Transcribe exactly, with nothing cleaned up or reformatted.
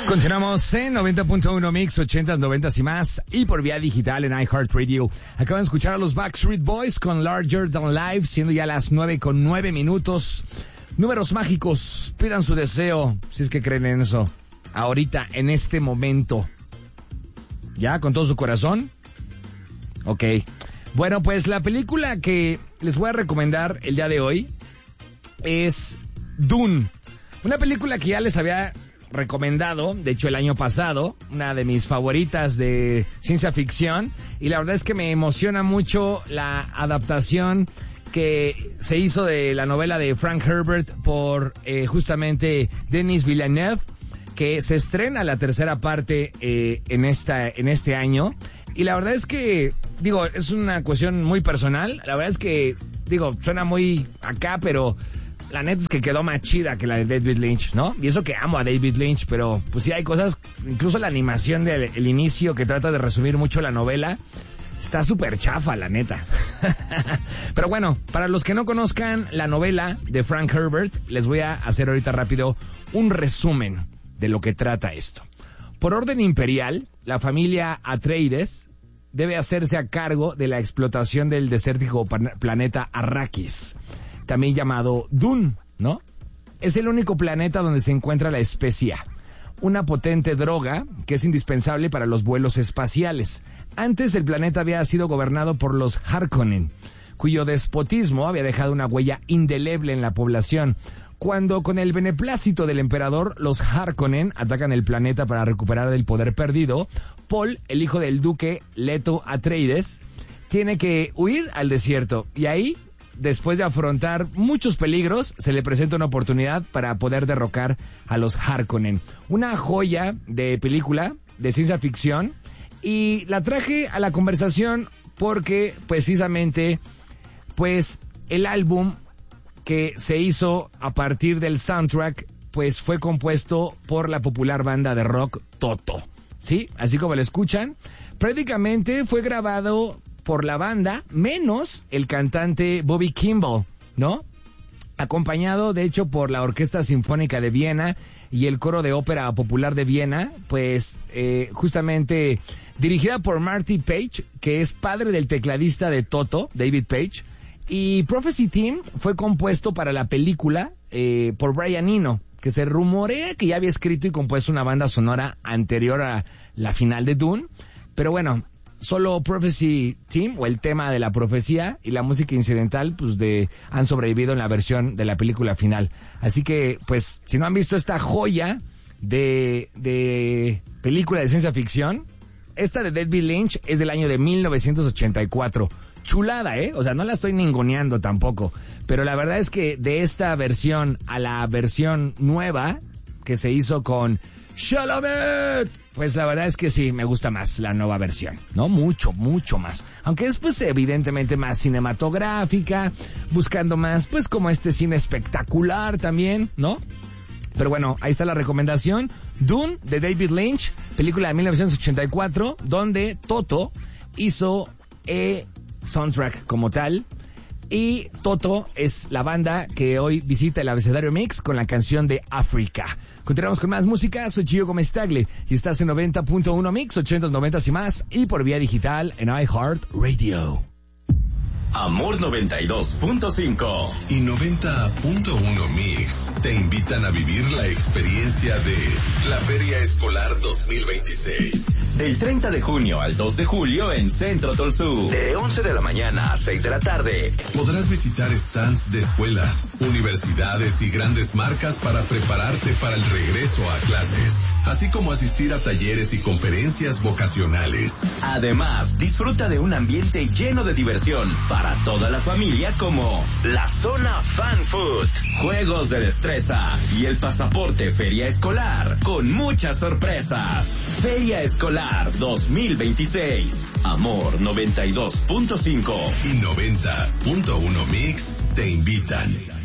Continuamos en noventa punto uno Mix, ochentas, noventas y más, y por vía digital en iHeartRadio. Acaban de escuchar a los Backstreet Boys con Larger Than Life, siendo ya las nueve con nueve minutos. Números mágicos, pidan su deseo, si es que creen en eso. Ahorita, en este momento. ¿Ya? ¿Con todo su corazón? Ok. Bueno, pues la película que les voy a recomendar el día de hoy es Dune. Una película que ya les había recomendado, de hecho el año pasado, una de mis favoritas de ciencia ficción, y la verdad es que me emociona mucho la adaptación que se hizo de la novela de Frank Herbert por eh, justamente Denis Villeneuve, que se estrena la tercera parte eh, en esta en este año. Y la verdad es que, digo, es una cuestión muy personal. La verdad es que, digo, suena muy acá, pero la neta es que quedó más chida que la de David Lynch, ¿no? Y eso que amo a David Lynch, pero pues sí hay cosas, incluso la animación del el inicio que trata de resumir mucho la novela, está súper chafa, la neta. Pero bueno, para los que no conozcan la novela de Frank Herbert, les voy a hacer ahorita rápido un resumen de lo que trata esto. Por orden imperial, la familia Atreides debe hacerse a cargo de la explotación del desértico planeta Arrakis, también llamado Dune, ¿no? Es el único planeta donde se encuentra la especia, una potente droga que es indispensable para los vuelos espaciales. Antes el planeta había sido gobernado por los Harkonnen, cuyo despotismo había dejado una huella indeleble en la población. Cuando, con el beneplácito del emperador, los Harkonnen atacan el planeta para recuperar el poder perdido, Paul, el hijo del duque Leto Atreides, tiene que huir al desierto, y ahí, después de afrontar muchos peligros, se le presenta una oportunidad para poder derrocar a los Harkonnen. Una joya de película de ciencia ficción, y la traje a la conversación porque precisamente pues el álbum que se hizo a partir del soundtrack pues fue compuesto por la popular banda de rock Toto, ¿sí? Así como lo escuchan, prácticamente fue grabado por la banda, menos el cantante Bobby Kimball, ¿no? Acompañado, de hecho, por la Orquesta Sinfónica de Viena y el Coro de Ópera Popular de Viena, pues eh, justamente dirigida por Marty Page, que es padre del tecladista de Toto, David Page, y Prophecy Team fue compuesto para la película eh, por Brian Eno, que se rumorea que ya había escrito y compuesto una banda sonora anterior a la final de Dune, pero bueno, solo Prophecy Team, o el tema de la profecía, y la música incidental, pues de han sobrevivido en la versión de la película final. Así que, pues, si no han visto esta joya de, de película de ciencia ficción, esta de David Lynch es del año de mil novecientos ochenta y cuatro. Chulada, ¿eh? O sea, no la estoy ninguneando tampoco. Pero la verdad es que de esta versión a la versión nueva que se hizo con Chalamet, pues la verdad es que sí, me gusta más la nueva versión, ¿no? Mucho, mucho más. Aunque es pues evidentemente más cinematográfica, buscando más pues como este cine espectacular también, ¿no? Pero bueno, ahí está la recomendación. Dune, de David Lynch, película de mil novecientos ochenta y cuatro, donde Toto hizo el soundtrack como tal. Y Toto es la banda que hoy visita el Abecedario Mix con la canción de África. Continuamos con más música, soy Gio Gómez Tagle y estás en noventa punto uno Mix, ochentas, noventas y más, y por vía digital en iHeartRadio. Amor noventa y dos punto cinco y noventa punto uno Mix te invitan a vivir la experiencia de la Feria Escolar dos mil veintiséis. Del treinta de junio al dos de julio en Centro Tolsú. De once de la mañana a seis de la tarde. Podrás visitar stands de escuelas, universidades y grandes marcas para prepararte para el regreso a clases, así como asistir a talleres y conferencias vocacionales. Además, disfruta de un ambiente lleno de diversión para toda la familia, como la zona Fan Food, juegos de destreza y el pasaporte Feria Escolar, con muchas sorpresas. Feria Escolar dos mil veintiséis. Amor noventa y dos punto cinco y noventa punto uno Mix te invitan.